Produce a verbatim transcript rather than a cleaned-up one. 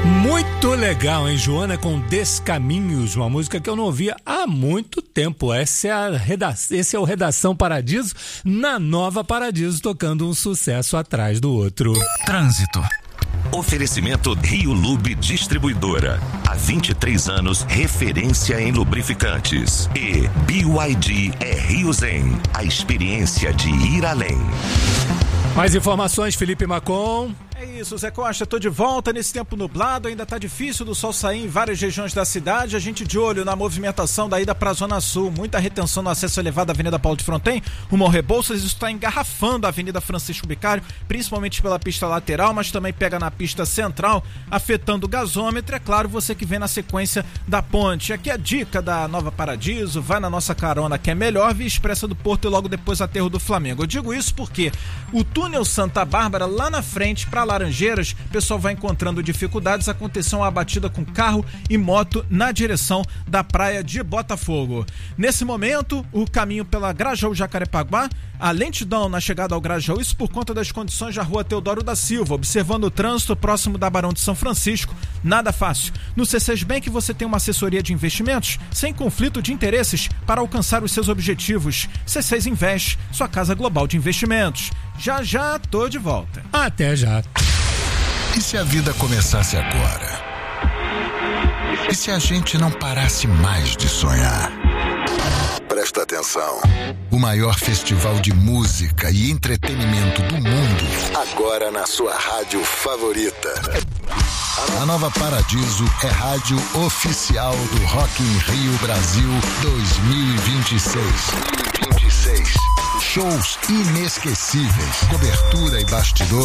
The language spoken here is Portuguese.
Muito legal, hein, Joana, com Descaminhos, uma música que eu não ouvia há muito tempo. Essa é a reda... Esse é o Redação Paradiso, na Nova Paradiso, tocando um sucesso atrás do outro. Trânsito. Oferecimento Rio Lube Distribuidora. Há vinte e três anos, referência em lubrificantes. E B Y D é Rio Zen, a experiência de ir além. Mais informações, Felipe Macon. É isso, Zé Costa, tô de volta nesse tempo nublado, ainda tá difícil do sol sair em várias regiões da cidade, a gente de olho na movimentação da ida pra Zona Sul, muita retenção no acesso elevado à Avenida Paulo de Fronten, rumo ao Rebouças, isso está engarrafando a Avenida Francisco Bicário, principalmente pela pista lateral, mas também pega na pista central, afetando o gasômetro, é claro, você que vem na sequência da ponte. Aqui a dica da Nova Paradiso, vai na nossa carona que é melhor, Via Expressa do Porto e logo depois Aterro do Flamengo. Eu digo isso porque o túnel Santa Bárbara, lá na frente, pra Laranjeiras, o pessoal vai encontrando dificuldades, aconteceu uma batida com carro e moto na direção da praia de Botafogo. Nesse momento, o caminho pela Grajaú-Jacarepaguá, a lentidão na chegada ao Grajaú, isso por conta das condições da rua Teodoro da Silva, observando o trânsito próximo da Barão de São Francisco, nada fácil. No C C Bank você tem uma assessoria de investimentos sem conflito de interesses para alcançar os seus objetivos. C seis Invest, sua casa global de investimentos. Já já tô de volta. Até já. E se a vida começasse agora? E se a gente não parasse mais de sonhar? Presta atenção. O maior festival de música e entretenimento do mundo, agora na sua rádio favorita. A Nova Paradiso é rádio oficial do Rock in Rio Brasil dois mil e vinte e seis. dois mil e vinte e seis. Shows inesquecíveis, cobertura e bastidor